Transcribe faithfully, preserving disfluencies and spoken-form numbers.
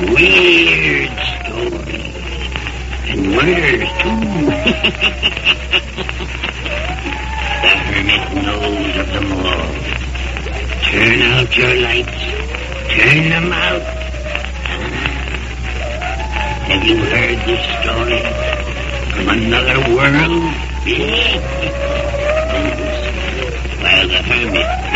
Weird story. And murders, too. The hermit knows of them all. Turn out your lights. Turn them out. Have you heard this story from another world? Well, the hermit